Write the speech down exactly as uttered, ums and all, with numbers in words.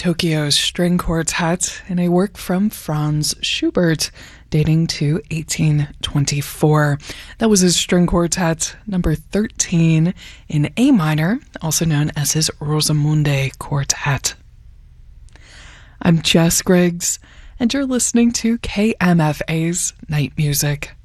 Tokyo String Quartet in a work from Franz Schubert dating to eighteen twenty-four. That was his string quartet number thirteen in A minor, also known as his Rosamunde Quartet. I'm Jess Griggs, and you're listening to K M F A's Night Music.